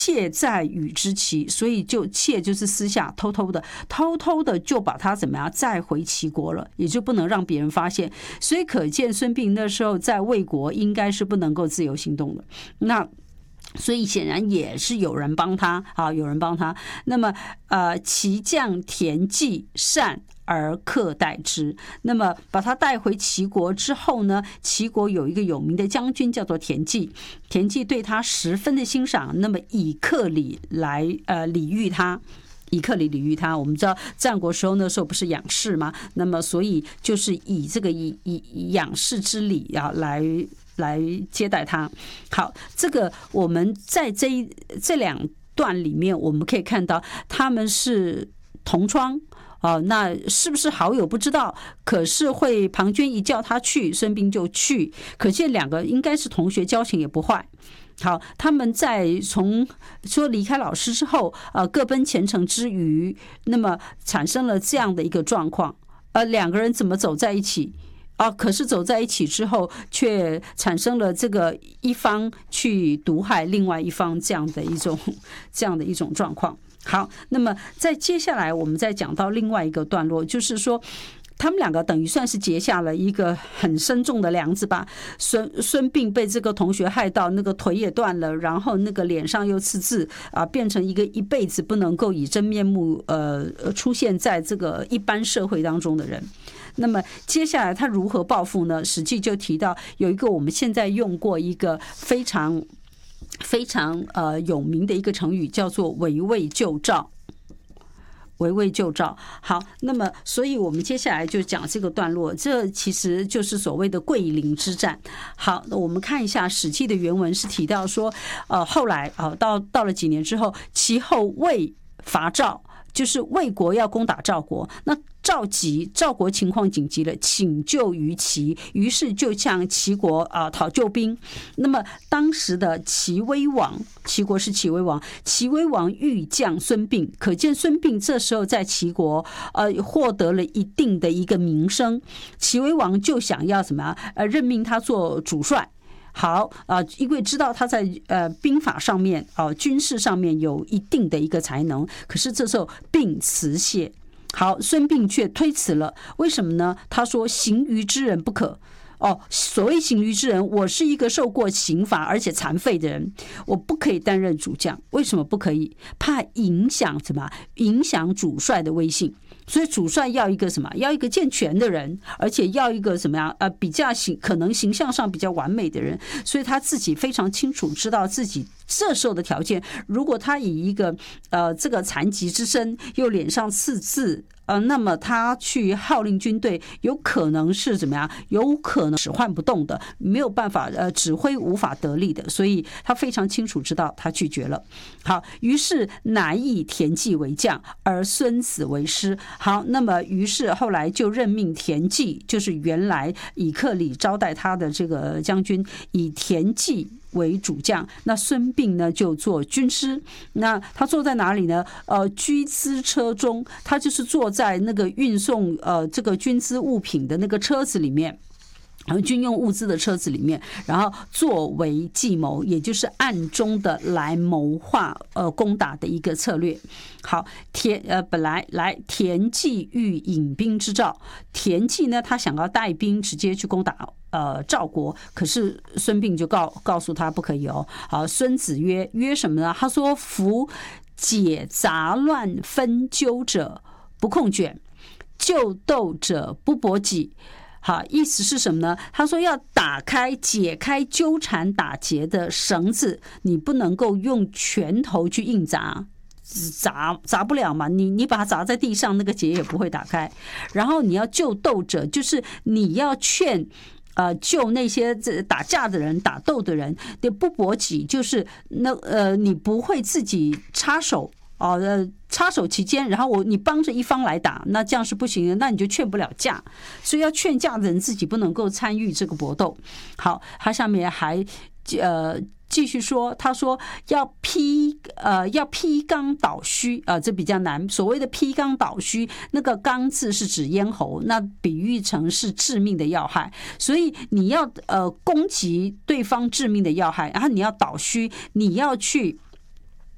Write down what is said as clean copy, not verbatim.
窃在与之齐，所以就窃就是私下偷偷的就把他怎么样载回齐国了，也就不能让别人发现。所以可见孙膑那时候在魏国应该是不能够自由行动的。那所以显然也是有人帮他啊，有人帮他。那么齐将田忌善而克待之。那么把他带回齐国之后呢，齐国有一个有名的将军叫做田忌，田忌对他十分的欣赏，那么以克礼来礼遇他。以克礼礼遇他，我们知道战国时候那时候不是仰视吗？那么所以就是以这个以仰视之礼啊来接待他。好，这个我们在这两段里面，我们可以看到他们是同窗。那是不是好友不知道，可是会庞涓一叫他去，孙膑就去，可见两个应该是同学，交情也不坏。好，他们在从说离开老师之后，各奔前程之余，那么产生了这样的一个状况，两个人怎么走在一起？可是走在一起之后，却产生了这个一方去毒害另外一方这样的一种状况。好，那么在接下来我们再讲到另外一个段落，就是说他们两个等于算是结下了一个很深重的梁子吧。孙膑被这个同学害到，那个腿也断了，然后那个脸上又刺字变成一个一辈子不能够以真面目出现在这个一般社会当中的人。那么接下来他如何报复呢？史记就提到有一个我们现在用过一个非常有名的一个成语，叫做围魏救赵。围魏救赵。好，那么所以我们接下来就讲这个段落，这其实就是所谓的桂林之战。好，那我们看一下史记的原文是提到说，后来到了几年之后，其后魏伐赵，就是魏国要攻打赵国，那赵急，赵国情况紧急了，请救于齐，于是就向齐国讨救兵。那么当时的齐威王，齐国是齐威王，齐威王欲将孙膑，可见孙膑这时候在齐国获得了一定的一个名声，齐威王就想要什么任命他做主帅。好因为知道他在兵法上面军事上面有一定的一个才能，可是这时候膑辞谢。好，孙膑却推辞了，为什么呢？他说行于之人不可。所谓行于之人，我是一个受过刑罚而且残废的人，我不可以担任主将。为什么不可以？怕影响什么？影响主帅的威信。所以主帅要一个什么？要一个健全的人，而且要一个什么样？比较可能形象上比较完美的人。所以他自己非常清楚知道自己这时候的条件，如果他以一个这个残疾之身，又脸上刺字。那么他去号令军队，有可能是怎么样？有可能使唤不动的，没有办法指挥无法得力的，所以他非常清楚知道他拒绝了。好，于是乃以田忌为将，而孙子为师。好，那么于是后来就任命田忌，就是原来以克礼招待他的这个将军，以田忌为主将，那孙膑呢就做军师。那他坐在哪里呢？居资车中，他就是坐在那个运送这个军资物品的那个车子里面。军用物资的车子里面，然后作为计谋，也就是暗中的来谋划攻打的一个策略。好，本来田忌欲引兵之赵，田忌呢他想要带兵直接去攻打赵国，可是孙膑就告诉他不可以哦。好，孙子约什么呢？他说：夫解杂乱分纠者不控卷，救斗者不搏己。好，意思是什么呢？他说要解开纠缠打结的绳子，你不能够用拳头去硬砸不了嘛，你把它砸在地上，那个结也不会打开。然后你要救斗者，就是你要劝救那些打架的人、打斗的人，不搏己，就是你不会自己插手。插手其间，然后你帮着一方来打，那这样是不行的，那你就劝不了架，所以要劝架的人自己不能够参与这个搏斗。好，他下面还继续说，他说要劈缸倒虚这比较难。所谓的劈缸倒虚，那个缸字是指咽喉，那比喻成是致命的要害，所以你要攻击对方致命的要害，然后你要倒虚，你要去